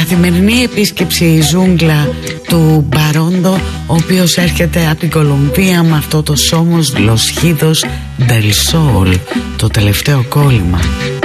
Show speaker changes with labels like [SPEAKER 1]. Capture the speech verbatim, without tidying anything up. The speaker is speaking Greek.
[SPEAKER 1] καθημερινή επίσκεψη η ζούγκλα του Μπαρόντο, ο οποίος έρχεται από την Κολομβία με αυτό το Somos los Hijos del Sol, το τελευταίο κόλλημα.